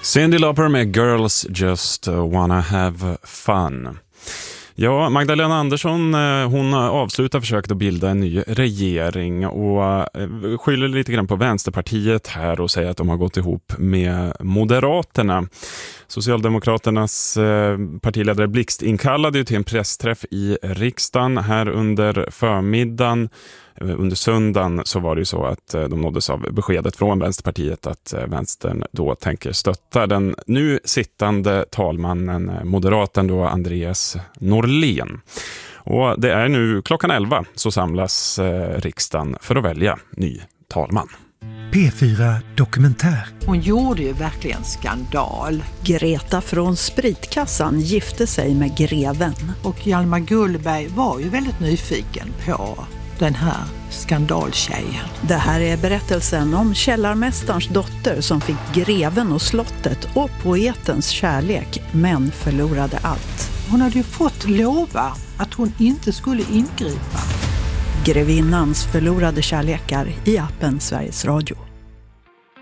Cyndi Lauper med Girls Just Wanna Have Fun. Ja, Magdalena Andersson, hon avslutar försöket att bilda en ny regering och skyller lite grann på Vänsterpartiet här och säger att de har gått ihop med Moderaterna. Socialdemokraternas partiledare Blixt inkallade ju till en pressträff i riksdagen här under förmiddagen. Under söndagen så var det ju så att de nåddes av beskedet från Vänsterpartiet att vänstern då tänker stötta den nu sittande talmannen, moderaten då Andreas Norlén. Och det är nu klockan 11 så samlas riksdagen för att välja ny talman. P4 Dokumentär. Hon gjorde ju verkligen skandal. Greta från Spritkassan gifte sig med greven. Och Hjalmar Gullberg var ju väldigt nyfiken på den här skandaltjejen. Det här är berättelsen om källarmästarens dotter som fick greven och slottet och poetens kärlek men förlorade allt. Hon hade ju fått lova att hon inte skulle ingripa. Grevinnans förlorade kärlekar i appen Sveriges Radio.